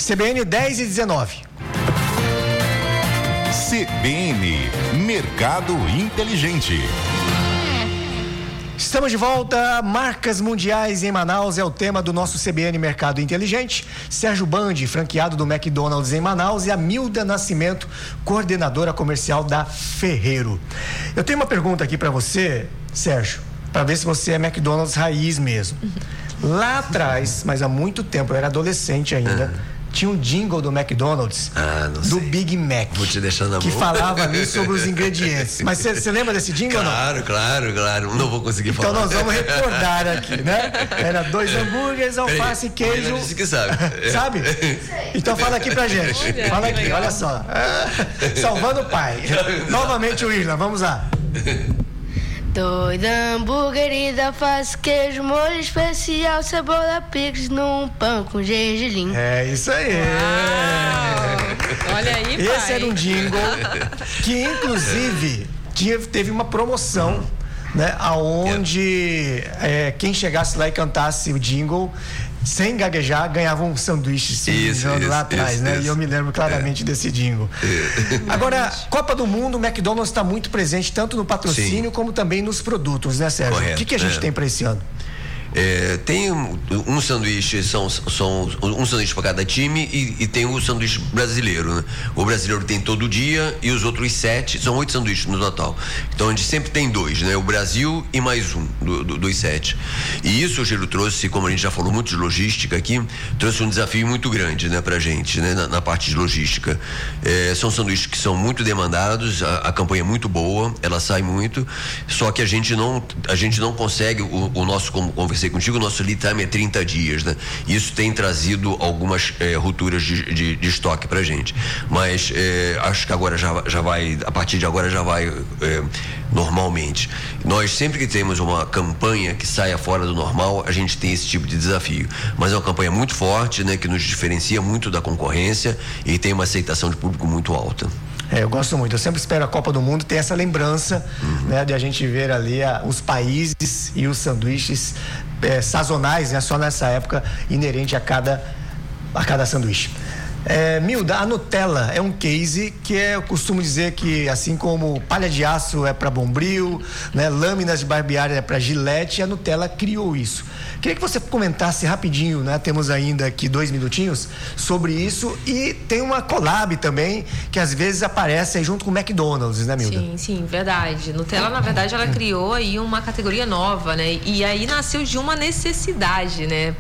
CBN 10:19. CBN Mercado Inteligente. Estamos de volta. Marcas mundiais em Manaus é o tema do nosso CBN Mercado Inteligente. Sérgio Bandi, franqueado do McDonald's em Manaus, e a Milda Nascimento, coordenadora comercial da Ferreiro. Eu tenho uma pergunta aqui para você, Sérgio, para ver se você é McDonald's raiz mesmo. Lá atrás, mas há muito tempo, eu era adolescente ainda, tinha um jingle do McDonald's, do Big Mac. Vou te deixar na que mão. falava ali sobre os ingredientes. Mas você lembra desse jingle? Claro. Não vou conseguir falar. Então nós vamos recordar aqui, né? Era 2 hambúrgueres, alface, queijo. Disse que sabe. Sabe? Então fala aqui pra gente. Fala aqui, olha só. Salvando o pai. Novamente o Irla, vamos lá. 2 hambúrgueres, alface, queijo, molho especial, cebola, picles num pão com gergelim. É isso aí. Olha aí, pai. Esse era um jingle que, inclusive, teve uma promoção, né? Aonde quem chegasse lá e cantasse o jingle sem gaguejar, ganhava um sanduíche, se não me engano, lá atrás, né? E eu me lembro claramente desse jingle. Agora, Copa do Mundo, o McDonald's está muito presente, tanto no patrocínio como também nos produtos, né, Sérgio? Correto, o que a gente tem para esse ano? Tem um sanduíche, são um sanduíche para cada time e tem o sanduíche brasileiro, né? O brasileiro tem todo dia e os outros 7, são 8 sanduíches no total. Então a gente sempre tem 2, né? O Brasil e mais um dos 7. E isso o Giro trouxe, como a gente já falou muito de logística aqui, trouxe um desafio muito grande, né, pra gente, né? Na parte de logística. São sanduíches que são muito demandados, a campanha é muito boa, ela sai muito, só que a gente não consegue o nosso, como conversei contigo, o nosso lead time é 30 dias, né? Isso tem trazido algumas rupturas de estoque pra gente, mas acho que agora já vai, a partir de agora já vai normalmente. Nós sempre que temos uma campanha que saia fora do normal, a gente tem esse tipo de desafio, mas é uma campanha muito forte, né? Que nos diferencia muito da concorrência e tem uma aceitação de público muito alta. Eu gosto muito, eu sempre espero a Copa do Mundo ter essa lembrança, né, de a gente ver ali os países e os sanduíches sazonais, né, só nessa época, inerente a cada sanduíche. Milda, a Nutella é um case que eu costumo dizer que, assim como palha de aço é para Bombril, né, lâminas de barbear é para Gillette, a Nutella criou isso. Queria que você comentasse rapidinho, né? Temos ainda aqui 2 minutinhos sobre isso, e tem uma collab também que às vezes aparece aí junto com o McDonald's, né, Milda? Sim, verdade. Nutella, na verdade, ela criou aí uma categoria nova, né? E aí nasceu de uma necessidade, né?